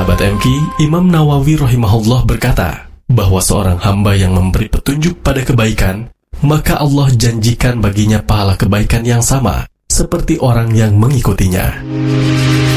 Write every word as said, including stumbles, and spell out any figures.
Sahabat M K, Imam Nawawi rahimahullah berkata, bahwa seorang hamba yang memberi petunjuk pada kebaikan, maka Allah janjikan baginya pahala kebaikan yang sama, seperti orang yang mengikutinya.